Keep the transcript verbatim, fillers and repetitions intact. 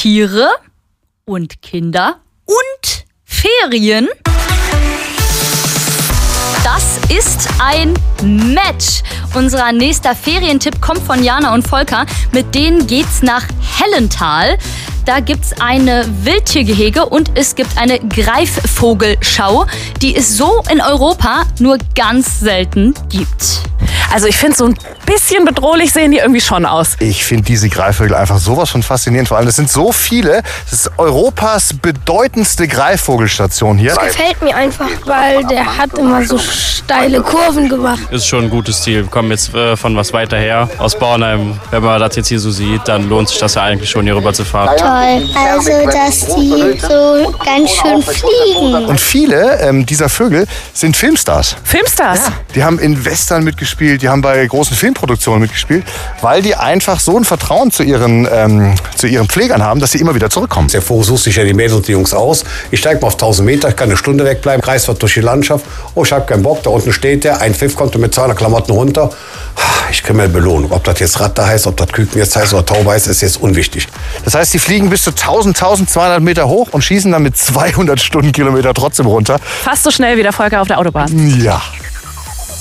Tiere und Kinder und Ferien. Das ist ein Match. Unser nächster Ferientipp kommt von Jana und Volker. Mit denen geht's nach Hellental. Da gibt's eine Wildtiergehege und es gibt eine Greifvogelschau, die es so in Europa nur ganz selten gibt. Also ich finde, so ein bisschen bedrohlich sehen die irgendwie schon aus. Ich finde diese Greifvögel einfach sowas von faszinierend. Vor allem, das sind so viele. Das ist Europas bedeutendste Greifvogelstation hier. Das gefällt mir einfach, weil der hat immer so steile Kurven gemacht. Ist schon ein gutes Ziel. Wir kommen jetzt äh, von was weiter her, aus Bornheim. Wenn man das jetzt hier so sieht, dann lohnt sich das ja eigentlich schon, hier rüber zu fahren. Toll, also dass die so ganz schön fliegen. Und viele ähm, dieser Vögel sind Filmstars. Filmstars? Ja. Die haben in Western mitgespielt, die haben bei großen Filmproduktionen mitgespielt, weil die einfach so ein Vertrauen zu ihren, ähm, zu ihren Pflegern haben, dass sie immer wieder zurückkommen. Der Vogel sucht sich ja die Mädels und die Jungs aus. Ich steige mal auf tausend Meter, ich kann eine Stunde wegbleiben, kreis was durch die Landschaft. Oh, ich habe keinen Bock, da unten steht der, ein Pfiff kommt mit seiner Klamotten runter. Ich kriege mir eine Belohnung. Ob das jetzt Ratte heißt, ob das Küken jetzt heißt oder Taube heißt, ist jetzt unwichtig. Das heißt, die fliegen bis zu tausend, tausendzweihundert Meter hoch und schießen dann mit zweihundert Stundenkilometer trotzdem runter. Fast so schnell wie der Volker auf der Autobahn. Ja.